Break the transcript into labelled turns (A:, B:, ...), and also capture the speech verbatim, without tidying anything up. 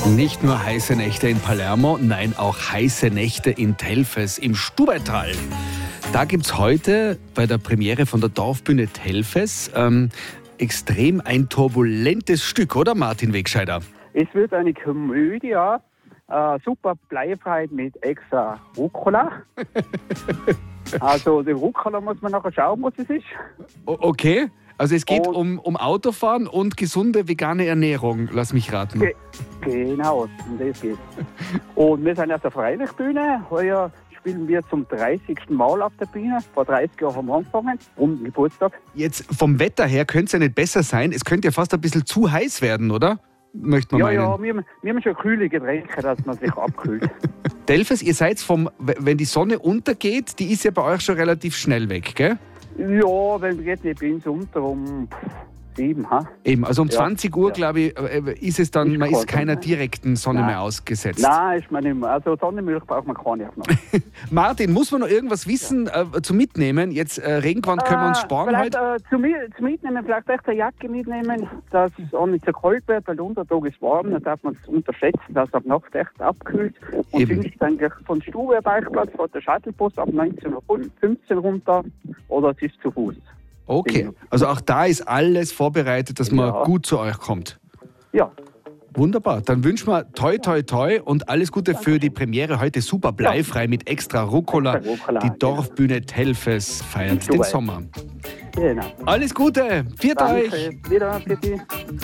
A: Nicht nur heiße Nächte in Palermo, nein, auch heiße Nächte in Telfes im Stubaital. Da gibt es heute bei der Premiere von der Dorfbühne Telfes ähm, extrem ein turbulentes Stück, oder Martin Wegscheider?
B: Es wird eine Komödie, äh, super bleifrei mit extra Rucola. Also, den Rucola muss man nachher schauen, was es ist.
A: O- okay, also es geht
B: Und-
A: um, um Autofahren und gesunde vegane Ernährung, lass mich raten.
B: Ge genau, um das geht's. Und wir sind auf der Freilichtbühne. Heuer spielen wir zum dreißigsten Mal auf der Bühne. Vor dreißig Jahren haben wir angefangen, um den Geburtstag.
A: Jetzt vom Wetter her könnte es ja nicht besser sein. Es könnte ja fast ein bisschen zu heiß werden, oder? Möchte man
B: Ja,
A: meinen.
B: ja, wir, haben- wir haben schon kühle Getränke, dass man sich abkühlt.
A: Telfes, ihr seid vom, wenn die Sonne untergeht, die ist ja bei euch schon relativ schnell weg, gell?
B: Ja, wenn wir jetzt nicht bei uns unter um sieben, ha?
A: Eben, also um
B: Ja,
A: zwanzig Uhr,
B: ja.
A: glaube ich, äh, ist es dann,
B: Ist
A: man ist
B: kalt,
A: keiner
B: ne?
A: direkten Sonne
B: Nein.
A: mehr ausgesetzt.
B: Nein, ist man nicht mehr. Also Sonnenmilch braucht man keine noch.
A: Martin, muss man noch irgendwas wissen äh, zum Mitnehmen? Jetzt äh, Regengewand können wir uns sparen
B: vielleicht,
A: heute.
B: äh, zum, Mi- zum Mitnehmen, vielleicht echt eine Jacke mitnehmen, dass es auch nicht so kalt wird, weil der Untertag ist warm, dann darf man es unterschätzen, dass es ab Nacht echt abkühlt. Und
A: Eben.
B: sonst eigentlich von Stuwe Beichplatz fährt der Shuttlebus ab neunzehn Uhr fünfzehn runter oder es ist zu Fuß.
A: Okay, also auch da ist alles vorbereitet, dass man
B: Ja.
A: gut zu euch kommt.
B: Ja,
A: Wunderbar, dann wünschen wir toi toi toi und alles Gute für die Premiere heute super bleifrei mit extra Rucola.
B: Extra Rucola,
A: Die
B: genau.
A: Dorfbühne Telfes feiert den
B: Super.
A: Sommer.
B: genau.
A: Alles Gute, viert euch!
B: Danke. Wieder, bitte.